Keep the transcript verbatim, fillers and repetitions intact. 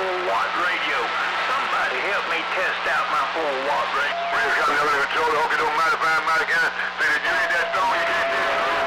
four watt radio. Somebody help me test out my four watt radio. We're coming under control. Okay, don't matter if I'm out again. Say that you ain't that strong, you can't do it.